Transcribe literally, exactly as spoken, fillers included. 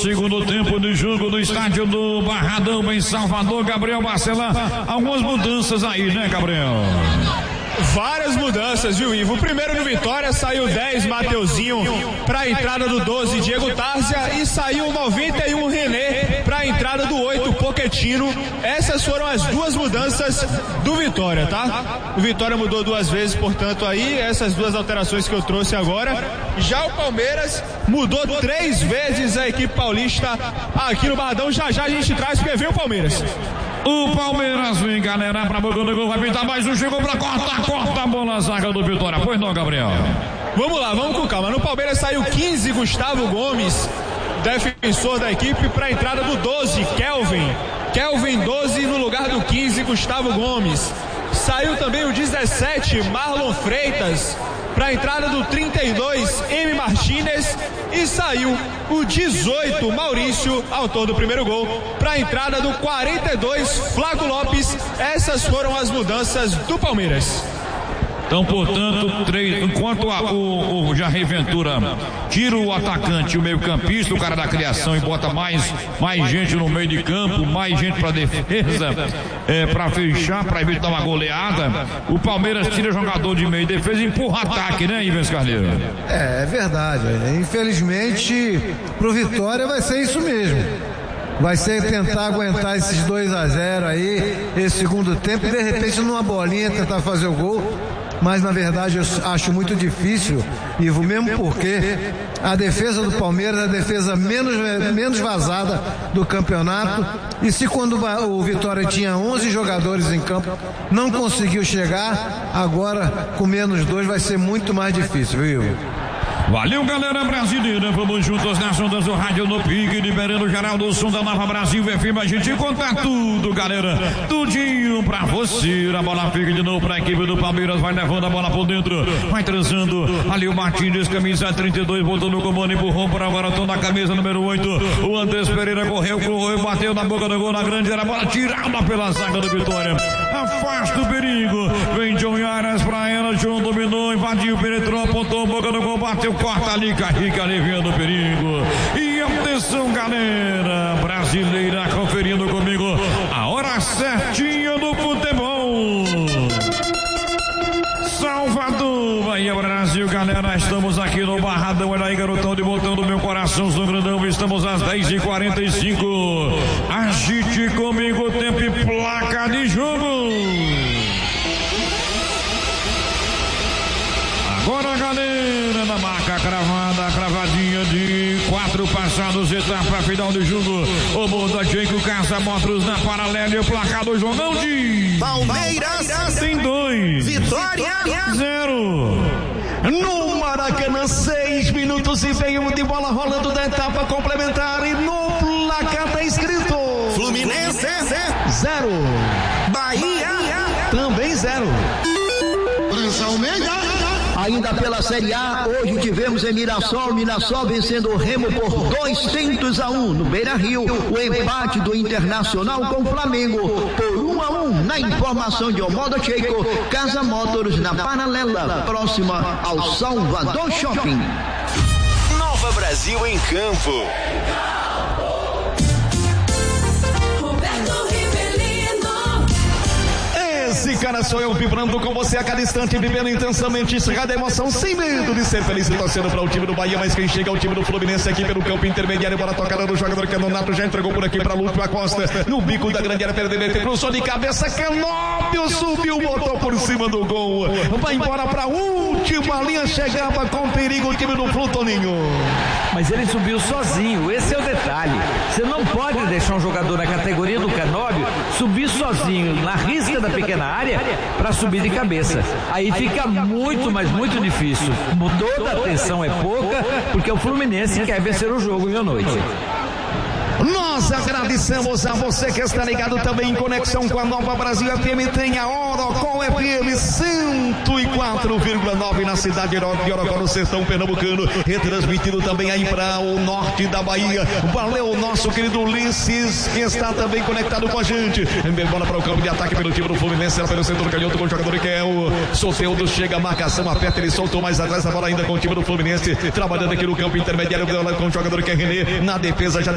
segundo tempo de jogo do estádio do Barradão em Salvador. Gabriel Barcelar, algumas mudanças aí, né, Gabriel? Várias mudanças, viu, Ivo? Primeiro no Vitória saiu dez, Mateuzinho, para a entrada do doze, Diego Tárzia, e saiu o noventa e um, René, para a entrada do oito, Pochettino. Essas foram as duas mudanças do Vitória, tá? O Vitória mudou duas vezes, portanto, aí, essas duas alterações que eu trouxe agora. Já o Palmeiras mudou três vezes a equipe paulista aqui no Barradão. Já já a gente traz, porque vem o Palmeiras. O Palmeiras vem, galera, pra boca do gol, vai pintar mais um, chegou pra cortar, corta a bola, a zaga do Vitória. Pois não, Gabriel? Vamos lá, vamos com calma. No Palmeiras saiu quinze, Gustavo Gomes, defensor da equipe, pra entrada do doze, Kelvin. Kelvin doze no lugar do quinze, Gustavo Gomes. Saiu também o dezessete, Marlon Freitas, para a entrada do trinta e dois, M. Martínez, e saiu o dezoito, Maurício, autor do primeiro gol, para a entrada do quarenta e dois, Flávio Lopes. Essas foram as mudanças do Palmeiras. Então, portanto, três, enquanto a, o, o Jair Ventura tira o atacante, o meio campista, o cara da criação, e bota mais, mais gente no meio de campo, mais gente para defesa, é, para fechar, para evitar uma goleada, o Palmeiras tira jogador de meio de defesa e empurra ataque, né, Ivens Carneiro? É, é verdade. Infelizmente, pro Vitória vai ser isso mesmo. Vai ser tentar aguentar esses dois a zero aí, esse segundo tempo, e de repente numa bolinha tentar fazer o gol. Mas na verdade eu acho muito difícil, Ivo, mesmo porque a defesa do Palmeiras é a defesa menos, menos vazada do campeonato, e se quando o Vitória tinha onze jogadores em campo não conseguiu chegar, agora com menos dois vai ser muito mais difícil, viu, Ivo? Valeu, galera brasileira, vamos juntos nas ondas do rádio no pique, liberando geral do som da Nova Brasil F M, a gente conta tudo, galera, tudinho pra você. A bola fica de novo pra equipe do Palmeiras, vai levando a bola por dentro, vai transando, ali o Martínez, camisa trinta e dois, botou no comando, empurrou para agora, tô na camisa número oito, o Andrés Pereira correu, correu, bateu na boca do gol, na grande, era a bola tirada pela zaga do Vitória, afasta o perigo, vem John Yaras pra ela, John dominou, invadiu, penetrou, apontou a boca do gol, bateu, corta ali, Carrica aliviando o perigo. E atenção, galera brasileira, conferindo comigo a hora certinha do futebol. Salvador, Bahia, Brasil, galera, estamos aqui no Barradão, olha aí, garotão de botão do meu coração, sou grandão, estamos às dez e quarenta e cinco. Agite comigo, tempo e placa de jogo. Agora, galera, na marca cravada, cravadinha de quatro passados, etapa final de jogo. O mundo Jeico Casa Motors na paralela e o placar do jogão de Palmeiras tem dois, Vitória zero. No Maracanã, seis minutos e meio de bola rolando da etapa complementar, e no placar tá escrito Fluminense zero, Bahia também zero. Ainda pela Série A, hoje tivemos em Mirassol, Mirassol vencendo o Remo por dois tentos a um. No Beira-Rio, o empate do Internacional com o Flamengo por um a um. Na informação de Omodo Checo, Casa Motors na paralela, próxima ao Salvador Shopping. Nova Brasil em campo. Esse cara sou eu, vibrando com você a cada instante, vivendo intensamente cada emoção, sem medo de ser feliz e torcendo para o time do Bahia, mas quem chega é o time do Fluminense aqui pelo campo intermediário, bola tocada no jogador Canonato, já entregou por aqui para Lúcio Acosta, no bico da grande área, perdeu, cruzou de cabeça, Canóbio subiu, botou por cima do gol, vai embora para a última linha, chegava com perigo o time do Flutoninho. Mas ele subiu sozinho, esse é o detalhe, você não pode deixar um jogador na categoria do Canóbio subir sozinho na risca da pequena área para subir de cabeça, aí fica muito, mas muito difícil, toda a atenção é pouca, porque o Fluminense quer vencer o jogo de noite. Nós agradecemos a você que está ligado também em conexão com a Nova Brasil F M. Tem a Orocó F M cento e quatro vírgula nove na cidade de Orocó, no sertão pernambucano, retransmitido também aí para o norte da Bahia. Valeu, nosso querido Ulisses, que está também conectado com a gente. Vem bola para o campo de ataque pelo time do Fluminense, ela pelo centro do canhoto com o jogador que é o Soteldo, chega a marcação, aperta, ele soltou mais atrás a bola ainda com o time do Fluminense, trabalhando aqui no campo intermediário com o jogador que é René, na defesa já